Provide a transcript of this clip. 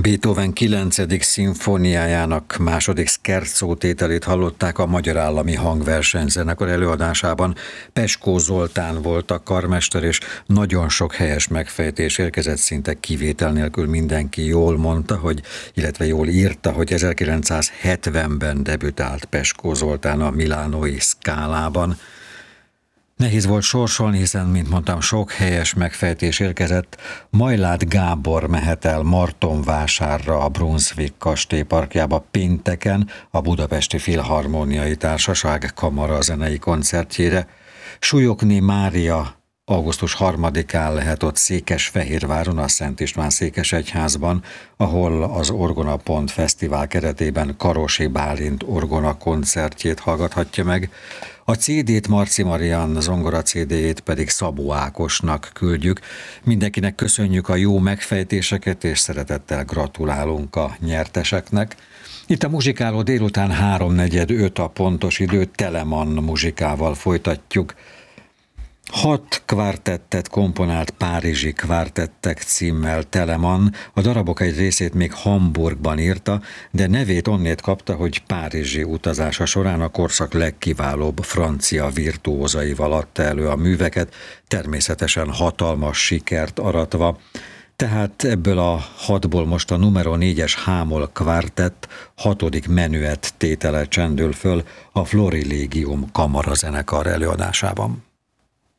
Beethoven 9. szimfóniájának második scherzo tételét hallották a Magyar Állami Hangversenyzenekar előadásában. Peskó Zoltán volt a karmester, és nagyon sok helyes megfejtés érkezett, szinte kivétel nélkül mindenki jól mondta, illetve jól írta, hogy 1970-ben debütált Peskó Zoltán a milánói Scalában. Nehéz volt sorsolni, hiszen, mint mondtam, sok helyes megfejtés érkezett. Majlát Gábor mehet el Martonvásárra, a Brunswick kastélyparkjába pénteken a Budapesti Filharmóniai Társaság kamarazenei koncertjére. Súlyogné Mária augusztus 3-án lehet ott Székesfehérváron, a Szent István székesegyházban, ahol az Orgona Pont Fesztivál keretében Karosi Bálint orgona koncertjét hallgathatja meg. A CD-t Marci Marian zongora CD-jét pedig Szabó Ákosnak küldjük. Mindenkinek köszönjük a jó megfejtéseket, és szeretettel gratulálunk a nyerteseknek. Itt a muzsikáló délután 3:45 a pontos idő, Telemann muzsikával folytatjuk. 6 kvártettet komponált Párizsi kvártettek címmel Telemann. A darabok egy részét még Hamburgban írta, de nevét onnét kapta, hogy párizsi utazása során a korszak legkiválóbb francia virtuózaival adta elő a műveket, természetesen hatalmas sikert aratva. Tehát ebből a 6-ból most a numero 4-es Hámol kvártett 6. menüett tétele csendül föl a Florilegium kamarazenekar előadásában.